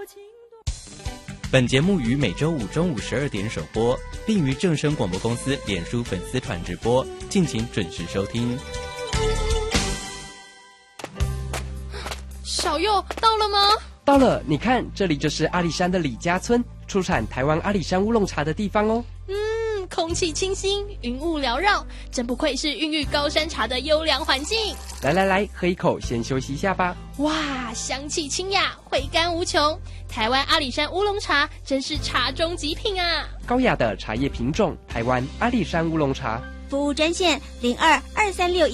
本节目于每周五中午12点首播，并于正声广播公司脸书粉丝团直播，敬请准时收听。 小佑到了吗？ 到了，你看，这里就是阿里山的李家村，出产台湾阿里山乌龙茶的地方哦。 空气清新，云雾缭绕，真不愧是孕育高山茶的优良环境。 来，喝一口，先休息一下吧。 哇，香气清雅，回甘无穷。台湾阿里山乌龙茶真是茶中极品啊！ 高雅的茶叶品种，台湾阿里山乌龙茶。 服务专线02-236